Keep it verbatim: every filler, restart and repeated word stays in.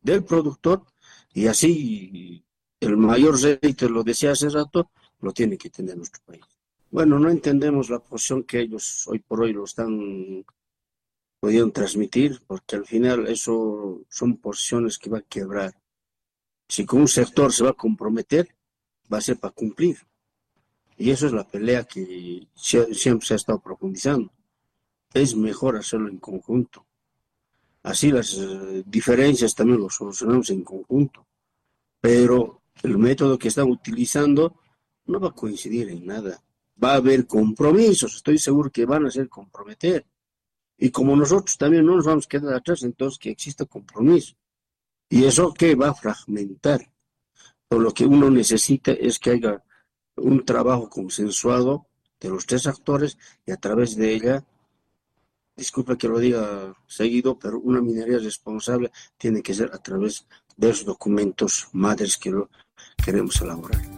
del productor, y así el mayor rédito, lo decía hace rato, lo tiene que tener nuestro país. Bueno, no entendemos la posición que ellos hoy por hoy lo están pudiendo transmitir, porque al final eso son posiciones que va a quebrar. Si con un sector se va a comprometer, va a ser para cumplir. Y eso es la pelea que siempre se ha estado profundizando. Es mejor hacerlo en conjunto. Así las eh, diferencias también lo solucionamos en conjunto. Pero el método que están utilizando no va a coincidir en nada. Va a haber compromisos, estoy seguro que van a ser comprometer. Y como nosotros también no nos vamos a quedar atrás, entonces que exista compromiso. ¿Y eso qué? Va a fragmentar. Por lo que uno necesita es que haya un trabajo consensuado de los tres actores y a través de ella, disculpa que lo diga seguido, pero una minería responsable tiene que ser a través de los documentos madres que lo queremos elaborar.